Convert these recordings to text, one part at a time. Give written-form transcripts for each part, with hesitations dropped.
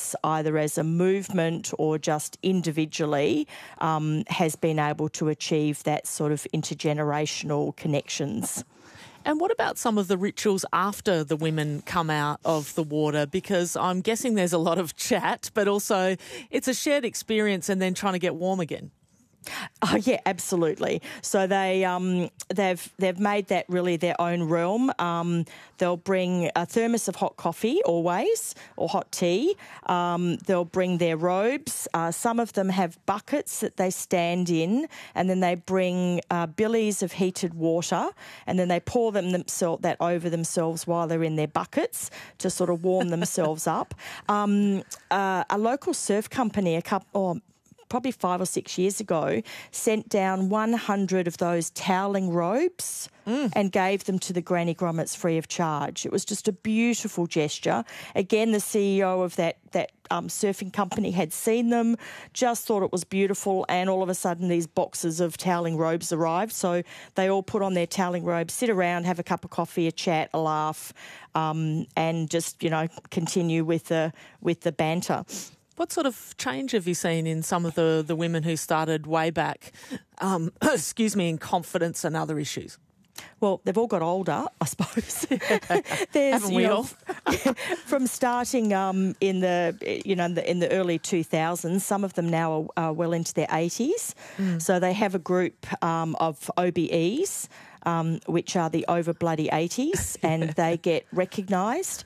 us either as a movement or just individually has been able to achieve that sort of intergenerational connections. And what about some of the rituals after the women come out of the water? Because I'm guessing there's a lot of chat, but also it's a shared experience and then trying to get warm again. Oh yeah, absolutely. So they've made that really their own realm. They'll bring a thermos of hot coffee always, or hot tea. They'll bring their robes. Some of them have buckets that they stand in, and then they bring billies of heated water, and then they pour that over themselves while they're in their buckets to sort of warm themselves up. A local surf company, probably 5 or 6 years ago, sent down 100 of those toweling robes and gave them to the granny grommets free of charge. It was just a beautiful gesture. Again, the CEO of that surfing company had seen them, just thought it was beautiful, and all of a sudden these boxes of toweling robes arrived. So they all put on their toweling robes, sit around, have a cup of coffee, a chat, a laugh, and just, continue with the banter. What sort of change have you seen in some of the women who started way back, in confidence and other issues? Well, they've all got older, I suppose. Haven't we all? From starting in the early 2000s, some of them now are well into their 80s. So they have a group of OBEs, which are the over bloody 80s, and they get recognised.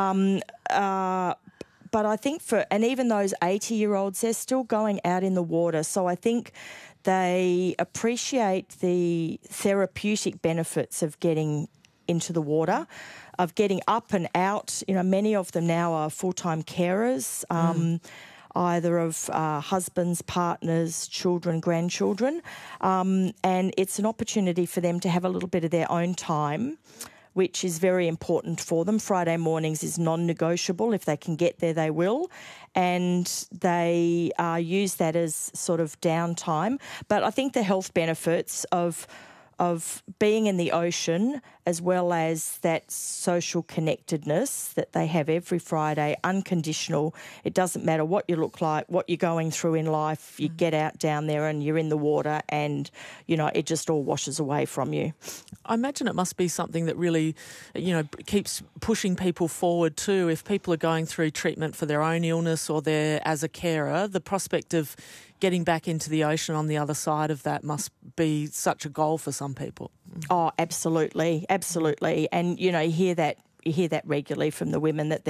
But I think even those 80-year-olds, they're still going out in the water. So I think they appreciate the therapeutic benefits of getting into the water, of getting up and out. Many of them now are full-time carers, either of husbands, partners, children, grandchildren. And it's an opportunity for them to have a little bit of their own time, which is very important for them. Friday mornings is non-negotiable. If they can get there, they will. And they use that as sort of downtime. But I think the health benefits of being in the ocean, as well as that social connectedness that they have every Friday, unconditional. It doesn't matter what you look like, what you're going through in life. You get out down there and you're in the water, and, it just all washes away from you. I imagine it must be something that really, keeps pushing people forward too. If people are going through treatment for their own illness or they're as a carer, the prospect of getting back into the ocean on the other side of that must be such a goal for some people. Oh, absolutely, absolutely. And, you hear that regularly from the women that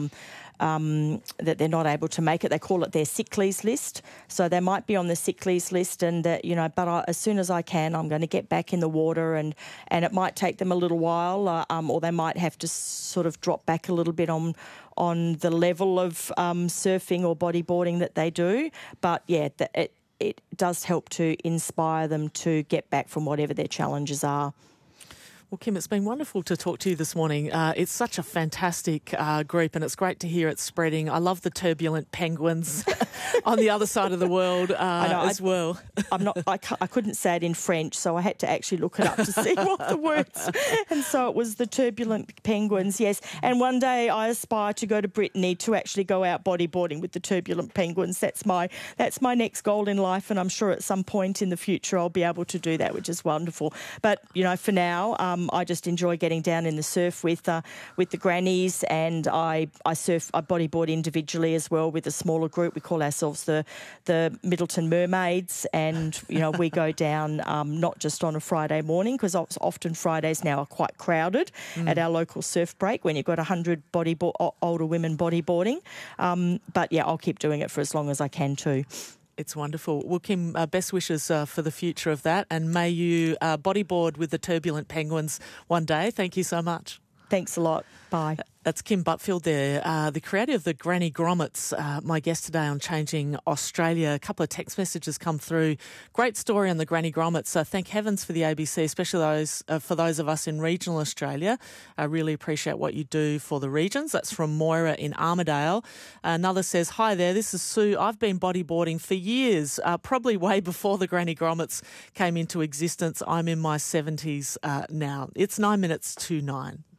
that they're not able to make it. They call it their sick leave list. So they might be on the sick leave list, and as soon as I can, I'm going to get back in the water, and it might take them a little while, or they might have to sort of drop back a little bit on the level of surfing or bodyboarding that they do. But yeah, it does help to inspire them to get back from whatever their challenges are. Well, Kim, it's been wonderful to talk to you this morning. It's such a fantastic group, and it's great to hear it spreading. I love the turbulent penguins on the other side of the world as well. I couldn't say it in French, so I had to actually look it up to see what the words. And so it was the turbulent penguins, yes. And one day I aspire to go to Brittany to actually go out bodyboarding with the turbulent penguins. That's my next goal in life, and I'm sure at some point in the future I'll be able to do that, which is wonderful. But for now, I just enjoy getting down in the surf with the grannies, and I bodyboard individually as well with a smaller group. We call ourselves the Middleton Mermaids, and we go down not just on a Friday morning, because often Fridays now are quite crowded at our local surf break when you've got 100 older women bodyboarding. But yeah, I'll keep doing it for as long as I can too. It's wonderful. Well, Kim, best wishes for the future of that, and may you bodyboard with the turbulent penguins one day. Thank you so much. Thanks a lot. Bye. That's Kim Butfield there, the creator of the Granny Grommets, my guest today on Changing Australia. A couple of text messages come through. Great story on the Granny Grommets. Thank heavens for the ABC, especially for those of us in regional Australia. I really appreciate what you do for the regions. That's from Moira in Armidale. Another says, hi there, this is Sue. I've been bodyboarding for years, probably way before the Granny Grommets came into existence. I'm in my 70s now. It's 9 minutes to 9.